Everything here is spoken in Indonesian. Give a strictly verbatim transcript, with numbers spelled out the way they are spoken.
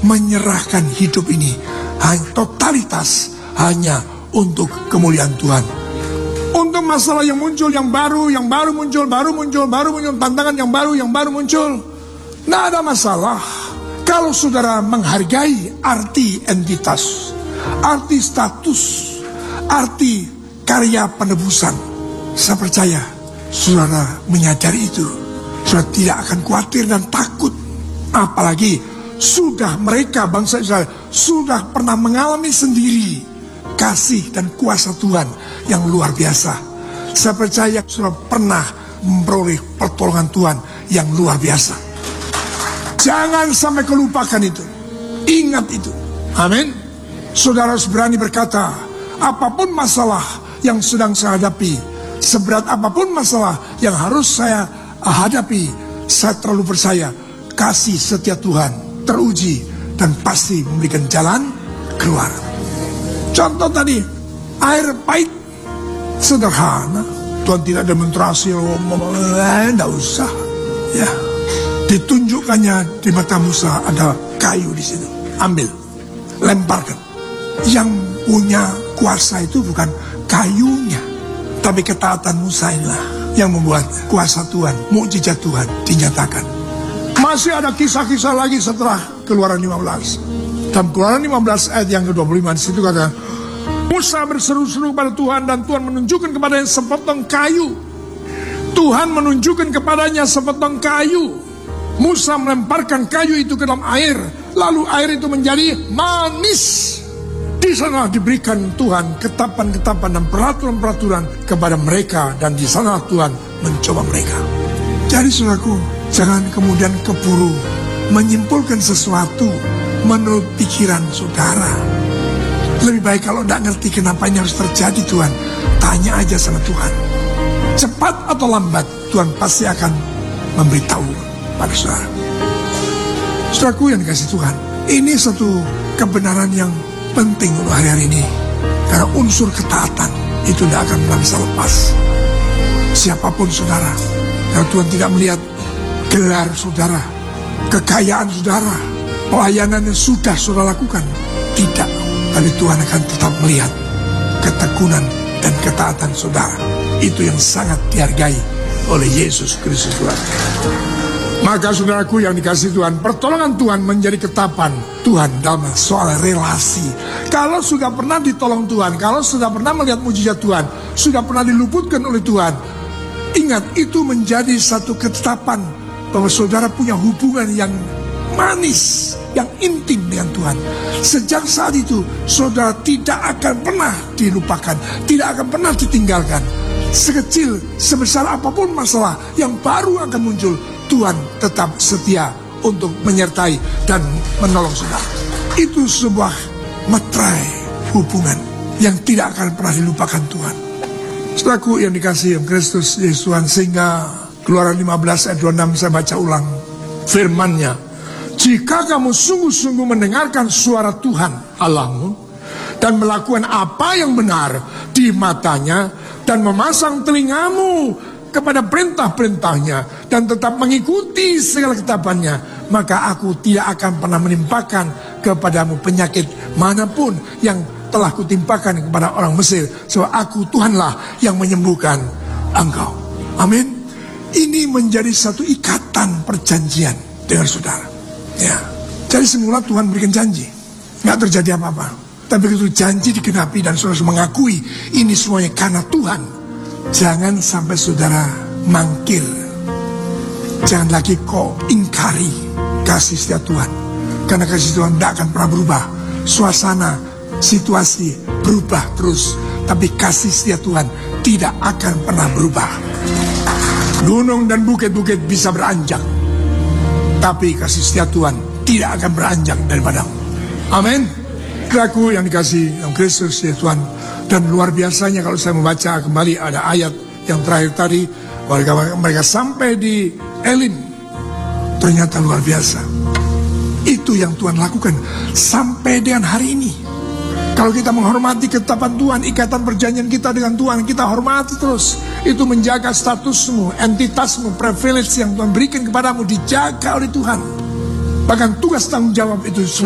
menyerahkan hidup ini hanya totalitas hanya untuk kemuliaan Tuhan. Untuk masalah yang muncul, yang baru, yang baru muncul, baru muncul, baru muncul, tantangan yang baru, yang baru muncul, tidak ada masalah. Kalau saudara menghargai arti entitas, arti status, arti karya penebusan, saya percaya saudara menyadari itu, saudara tidak akan khawatir dan takut. Apalagi sudah mereka bangsa Israel sudah pernah mengalami sendiri kasih dan kuasa Tuhan yang luar biasa. Saya percaya sudah pernah memperoleh pertolongan Tuhan yang luar biasa. Jangan sampai kelupakan itu. Ingat itu. Amin. Saudara harus berani berkata, apapun masalah yang sedang saya hadapi, seberat apapun masalah yang harus saya hadapi, saya terlalu percaya kasih setia Tuhan teruji dan pasti memberikan jalan keluar. Contoh tadi, air pahit sederhana, Tuhan tidak demonstrasi, tidak usah, ya. Ditunjukkannya di mata Musa ada kayu di situ, ambil, lemparkan. Yang punya kuasa itu bukan kayunya, tapi ketaatan Musa inilah yang membuat kuasa Tuhan, mukjizat Tuhan dinyatakan. Masih ada kisah-kisah lagi setelah Keluaran lima belas. Dalam Keluaran lima belas ayat yang ke dua puluh lima di situ kata, Musa berseru-seru kepada Tuhan dan Tuhan menunjukkan kepadanya sepotong kayu. Tuhan menunjukkan kepadanya sepotong kayu. Musa melemparkan kayu itu ke dalam air, lalu air itu menjadi manis. Di sana diberikan Tuhan ketetapan-ketetapan dan peraturan-peraturan kepada mereka, dan di sana Tuhan mencoba mereka. Jadi saudaraku, jangan kemudian keburu menyimpulkan sesuatu menurut pikiran saudara. Lebih baik kalau tidak ngerti kenapa ini harus terjadi, Tuhan, tanya aja sama Tuhan. Cepat atau lambat Tuhan pasti akan memberitahu pada saudara. Saudaraku yang dikasih Tuhan, ini satu kebenaran yang penting untuk hari-hari ini. Karena unsur ketaatan itu tidak akan pernah bisa lepas. Siapapun saudara, kalau Tuhan tidak melihat gelar saudara, kekayaan saudara, pelayanan yang sudah saudara lakukan, tidak. Tapi Tuhan akan tetap melihat ketekunan dan ketaatan saudara. Itu yang sangat dihargai oleh Yesus Kristus Tuhan. Maka saudaraku yang dikasih Tuhan, pertolongan Tuhan menjadi ketetapan Tuhan dalam soal relasi. Kalau sudah pernah ditolong Tuhan, kalau sudah pernah melihat mujizat Tuhan, sudah pernah diluputkan oleh Tuhan, ingat itu menjadi satu ketetapan bahwa saudara punya hubungan yang manis, yang intim dengan Tuhan. Sejak saat itu saudara tidak akan pernah dilupakan, tidak akan pernah ditinggalkan. Sekecil, sebesar apapun masalah yang baru akan muncul, Tuhan tetap setia untuk menyertai dan menolong saudara. Itu sebuah materai hubungan yang tidak akan pernah dilupakan Tuhan. Saudaraku yang dikasihi Kristus Yesus Tuhan, sehingga Keluaran lima belas ayat dua puluh enam saya baca ulang firman-Nya. Jika kamu sungguh-sungguh mendengarkan suara Tuhan Allahmu dan melakukan apa yang benar di matanya dan memasang telingamu kepada perintah-perintahnya dan tetap mengikuti segala ketetapannya, maka aku tidak akan pernah menimpakan kepadamu penyakit manapun yang telah kutimpakan kepada orang Mesir, sebab aku Tuhanlah yang menyembuhkan engkau. Amin. Ini menjadi satu ikatan perjanjian dengan saudara. Ya, jadi semula Tuhan berikan janji, nggak terjadi apa-apa. Tapi begitu janji digenapi dan saudara mengakui ini semuanya karena Tuhan, jangan sampai saudara mangkir. Jangan lagi kau ingkari kasih setia Tuhan, karena kasih Tuhan tidak akan pernah berubah. Suasana, situasi berubah terus, tapi kasih setia Tuhan tidak akan pernah berubah. Gunung dan bukit-bukit bisa beranjak, tapi kasih setia Tuhan tidak akan beranjak daripadamu. Amin. Saudaraku yang dikasih yang Kristus ya Tuhan, dan luar biasanya kalau saya membaca kembali ada ayat yang terakhir tadi, mereka, mereka sampai di Elim, ternyata luar biasa. Itu yang Tuhan lakukan sampai dengan hari ini. Kalau kita menghormati ketetapan Tuhan, ikatan perjanjian kita dengan Tuhan, kita hormati terus. Itu menjaga statusmu, entitasmu, privilege yang Tuhan berikan kepadamu dijaga oleh Tuhan. Bahkan tugas tanggung jawab itu